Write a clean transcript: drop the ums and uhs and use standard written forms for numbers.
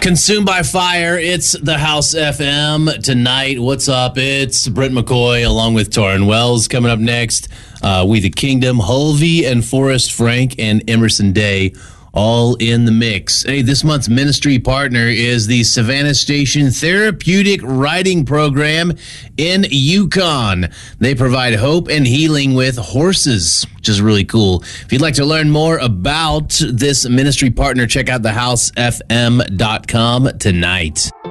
Consumed by Fire, it's the House FM tonight. What's up? It's Brent McCoy along with Torrin Wells. Coming up next, We the Kingdom, Hulvey and Forrest Frank and Emerson Day, all in the mix. Hey, this month's ministry partner is the Savannah Station Therapeutic Riding Program in Yukon. They provide hope and healing with horses, which is really cool. If you'd like to learn more about this ministry partner, check out thehousefm.com tonight.